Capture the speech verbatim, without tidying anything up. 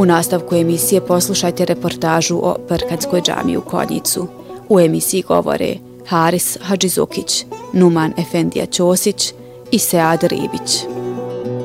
nastavku emisije poslušajte reportažu o Brkanskoj džamiji u Konjicu. U emisiji govore Haris Hadžizukić, Numan Efendija Ćosić i Sead Ribić.